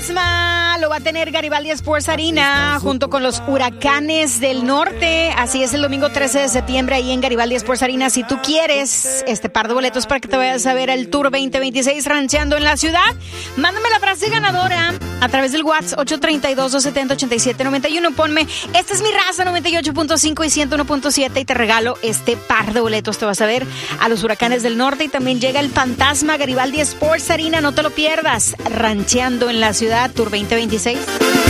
Lo va a tener Garibaldi Sports Arena junto con los Huracanes del Norte. Así es, el domingo 13 de septiembre ahí en Garibaldi Sports Arena. Si tú quieres este par de boletos para que te vayas a ver el Tour 2026 rancheando en la ciudad, mándame la frase ganadora a través del WhatsApp 832-270-8791. Ponme, esta es mi raza 98.5 y 101.7 y te regalo este par de boletos. Te vas a ver a los Huracanes del Norte y también llega el Fantasma Garibaldi Sports Arena. No te lo pierdas. Rancheando en la ciudad, Tour 2026.